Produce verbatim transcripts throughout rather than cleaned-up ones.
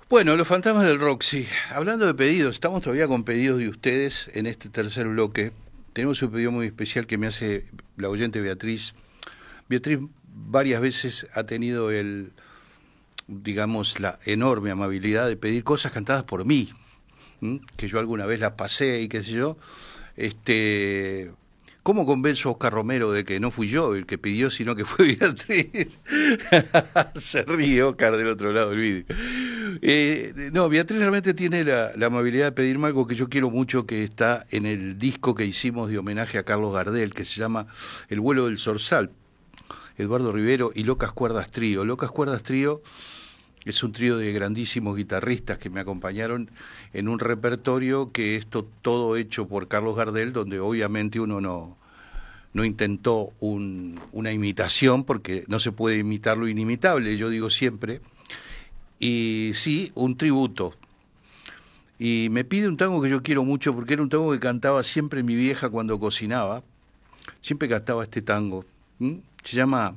Bueno, los fantasmas del Roxy. Hablando de pedidos, estamos todavía con pedidos de ustedes en este tercer bloque. Tenemos un pedido muy especial que me hace la oyente Beatriz. Beatriz varias veces ha tenido el, digamos, la enorme amabilidad de pedir cosas cantadas por mí, ¿m? Que yo alguna vez las pasé y qué sé yo. Este, ¿cómo convenzo a Oscar Romero de que no fui yo el que pidió, sino que fue Beatriz? Se ríe Oscar del otro lado del vídeo. Eh, no, Beatriz realmente tiene la, la amabilidad de pedirme algo que yo quiero mucho, que está en el disco que hicimos de homenaje a Carlos Gardel, que se llama El vuelo del zorzal. Eduardo Rivero y Locas Cuerdas Trío. Locas Cuerdas Trío es un trío de grandísimos guitarristas que me acompañaron en un repertorio que es todo hecho por Carlos Gardel, donde obviamente uno no, no intentó un, una imitación, porque no se puede imitar lo inimitable, yo digo siempre, y sí, un tributo. Y me pide un tango que yo quiero mucho, porque era un tango que cantaba siempre mi vieja cuando cocinaba, siempre cantaba este tango. ¿Mm? Se llama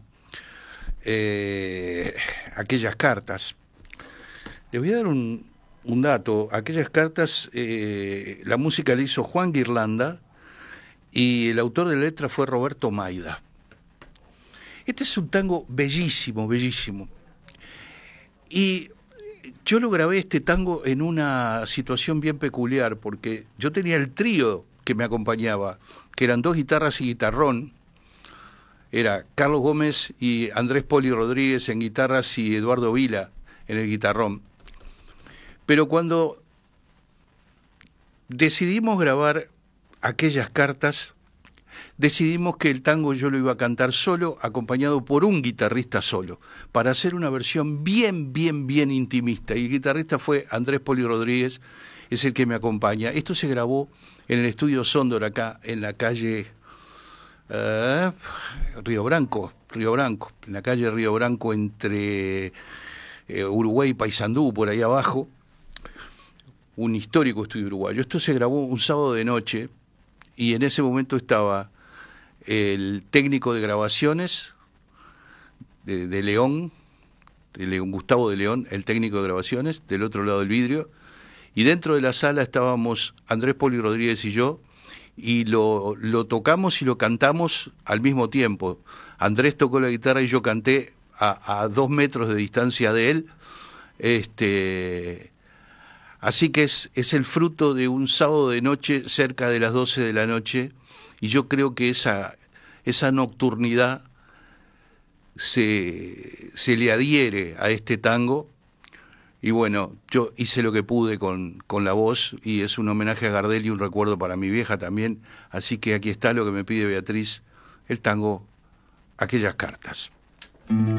eh, Aquellas Cartas. Les voy a dar un, un dato. Aquellas Cartas, eh, la música la hizo Juan Guirlanda y el autor de la letra fue Roberto Maida. Este es un tango bellísimo, bellísimo. Y yo lo grabé este tango en una situación bien peculiar, porque yo tenía el trío que me acompañaba, que eran dos guitarras y guitarrón. Era Carlos Gómez y Andrés Poli Rodríguez en guitarras y Eduardo Vila en el guitarrón. Pero cuando decidimos grabar Aquellas Cartas, decidimos que el tango yo lo iba a cantar solo, acompañado por un guitarrista solo, para hacer una versión bien, bien, bien intimista. Y el guitarrista fue Andrés Poli Rodríguez, es el que me acompaña. Esto se grabó en el estudio Sondor, acá en la calle Uh, Río Branco, Río Branco, en la calle Río Branco entre eh, Uruguay y Paysandú, por ahí abajo, un histórico estudio uruguayo. Esto se grabó un sábado de noche y en ese momento estaba el técnico de grabaciones de, de León, de León, Gustavo de León, el técnico de grabaciones, del otro lado del vidrio, y dentro de la sala estábamos Andrés Poli Rodríguez y yo, y lo, lo tocamos y lo cantamos al mismo tiempo. Andrés tocó la guitarra y yo canté a, a dos metros de distancia de él. Este, así que es, es el fruto de un sábado de noche cerca de las doce de la noche, y yo creo que esa, esa nocturnidad se, se le adhiere a este tango. Y bueno, yo hice lo que pude con, con la voz, y es un homenaje a Gardel y un recuerdo para mi vieja también. Así que aquí está lo que me pide Beatriz, el tango Aquellas Cartas.